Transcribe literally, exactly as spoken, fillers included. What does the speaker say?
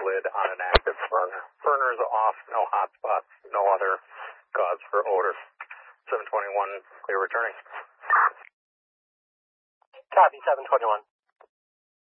lid on an active burner. Burner is off, no hot spots, no other cause for odor. seven twenty-one, clear returning. Copy, seven twenty-one.